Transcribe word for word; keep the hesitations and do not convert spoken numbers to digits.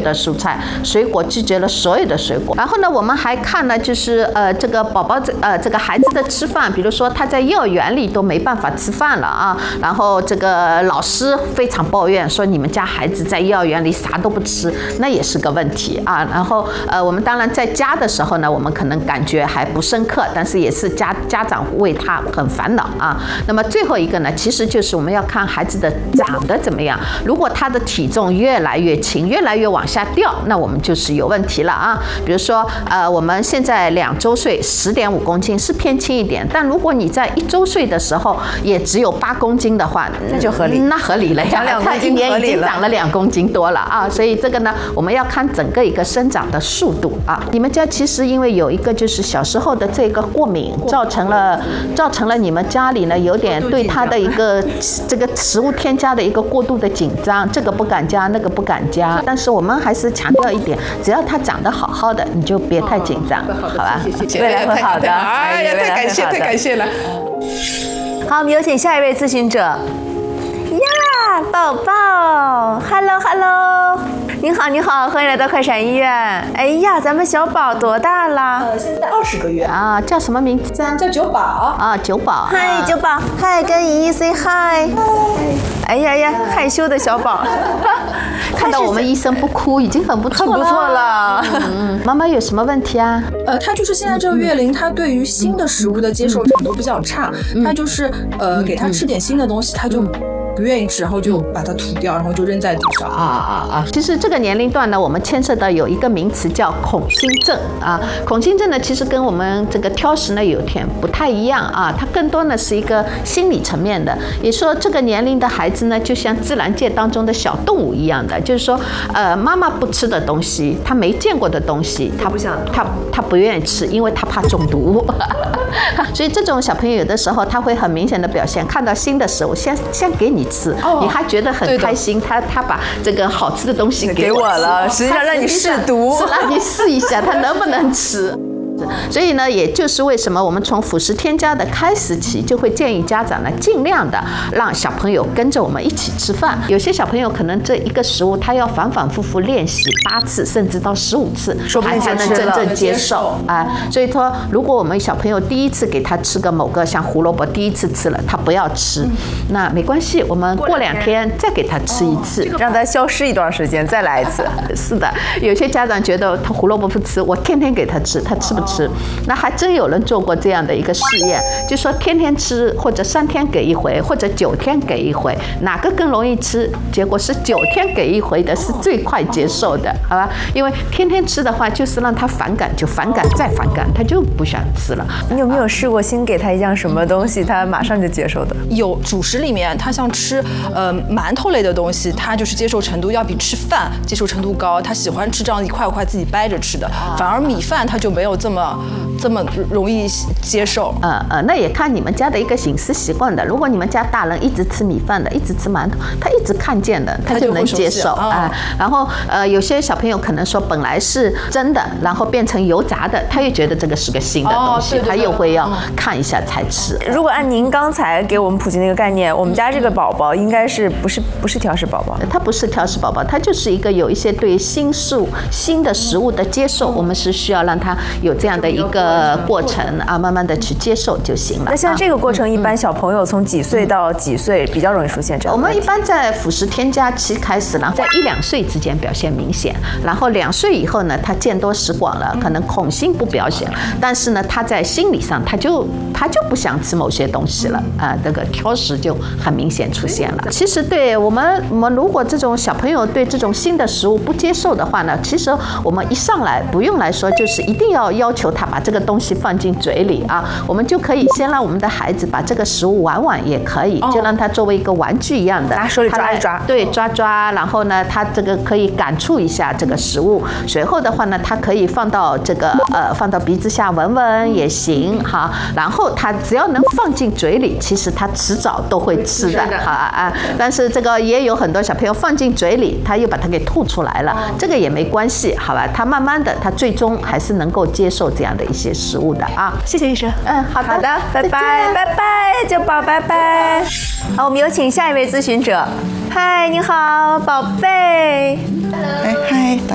的蔬菜，水果拒绝了所有的水果。然后呢，我们还看呢，就是呃这个宝宝这呃这个孩子的吃饭，比如说他在幼儿园里都没办法吃饭了啊，然后这个老师非常抱怨说你们家孩子在幼儿园里啥都不吃，那也是个问题啊。然后呃我们当然在家的时候呢，我们可能感觉还不深刻，但是也是家家长为他很烦恼啊。那么最后一个呢，其实就是我们要看孩子的长得怎么样。如果他的体重越来越轻，越来越往下掉，那我们就是有问题了啊。比如说呃我们现在两周岁十点五公斤是偏轻一点，但如果你在一周岁的时候也只有八公斤的话， 那就合理， 那合理了呀， 长两公斤他一年已经长了两公斤多了啊。所以这个呢，我们要看整个一个生长的速度啊。你们家其实因为有一个就是小时候的这个过敏，造成了造成了你们家里呢有点对他的一个这个食物添加的一个过度的紧张，这个不敢加，那个不敢加。但是我们还是强调一点，只要他长得好好的，你就别太紧张，好吧？ 未来会好的。 哎呀，太感谢，太感谢了。 好，我们有请下一位咨询者。呀，宝宝 ，Hello Hello， 您好您好，欢迎来到快闪医院。哎呀，咱们小宝多大了？ 呃，现在二十个月啊，叫什么名字？ 咱叫九宝啊，九宝。 嗨，九宝，嗨，跟姨姨 say hi。哎呀呀，害羞的小宝， 看到我们医生不哭，已经很不错了。 很不错了。 嗯，妈妈有什么问题啊？ 呃，他就是现在这个月龄，他对于新的食物的接受程度比较差，他就是呃给他吃点新的东西，他就不愿意吃，然后就把它吐掉，然后就扔在地上。 啊啊啊！其实这个年龄段呢，我们牵涉到有一个名词叫恐新症啊。恐新症呢，其实跟我们这个挑食呢有点不太一样啊，它更多呢是一个心理层面的。也说这个年龄的孩子呢，就像自然界当中的小动物一样的，就是说，呃，妈妈不吃的东西，他没见过的东西，他不想，他他不愿意吃，因为他怕中毒。所以这种小朋友有的时候他会很明显的表现，看到新的食物，先先给你吃，哦、你还觉得很开心，他他把这个好吃的东西给我了，实际上让你试毒， 是让你试一下他能不能吃。所以呢，也就是为什么我们从辅食添加的开始起，就会建议家长呢，尽量的让小朋友跟着我们一起吃饭。有些小朋友可能这一个食物，他要反反复复练习八次，甚至到十五次，还才能真正接受啊、呃。所以说，如果我们小朋友第一次给他吃个某个像胡萝卜，第一次吃了他不要吃，嗯、那没关系，我们过两天再给他吃一次， 哦、让他消失一段时间，再来一次。 是的，有些家长觉得他胡萝卜不吃，我天天给他吃，他吃不吃？吃，那还真有人做过这样的一个试验，就说天天吃，或者三天给一回，或者九天给一回，哪个更容易吃？结果是九天给一回的是最快接受的，好吧？因为天天吃的话，就是让他反感，就反感再反感，他就不想吃了。 你有没有试过新给他一样什么东西，他马上就接受的？ 有主食里面，他像吃呃馒头类的东西，他就是接受程度要比吃饭接受程度高，他喜欢吃这样一块块自己掰着吃的，反而米饭他就没有这么。这么容易接受， 呃呃，那也看你们家的一个饮食习惯的。如果你们家大人一直吃米饭的，一直吃馒头，他一直看见的，他就能接受啊、呃。然后呃，有些小朋友可能说本来是蒸的，然后变成油炸的，他又觉得这个是个新的东西，哦、对对对他又会要看一下才吃。 如果按您刚才给我们普及那个概念，我们家这个宝宝应该是不是不是挑食宝宝？ 他不是挑食宝宝，他就是一个有一些对新事物、新的食物的接受，我们是需要让他有这样的一个过程啊，慢慢的去接受就行了。 那像这个过程，一般小朋友从几岁到几岁比较容易出现这样的问题？ 我们一般在辅食添加期开始，然后在一两岁之间表现明显，然后两岁以后呢，他见多识广了，可能恐新不表现，但是呢，他在心理上他就他就不想吃某些东西了啊，这个挑食就很明显出现了。其实对我们我们如果这种小朋友对这种新的食物不接受的话呢，其实我们一上来不用来说，就是一定要要求他把这个东西放进嘴里啊，我们就可以先让我们的孩子把这个食物玩玩也可以，就让他作为一个玩具一样的， 拿手里抓一抓， 对，抓抓，然后呢，他这个可以感触一下这个食物，随后的话呢，他可以放到这个呃放到鼻子下闻闻也行哈，然后他只要能放进嘴里，其实他迟早都会吃的哈啊，但是这个也有很多小朋友放进嘴里，他又把它给吐出来了，这个也没关系，好吧，他慢慢的，他最终还是能够接受这样的一些食物的啊。 谢谢医生。 嗯，好的， 好的，拜拜，拜拜，九宝，拜拜。好，我们有请下一位咨询者。嗨，你好，宝贝。 哎，嗨。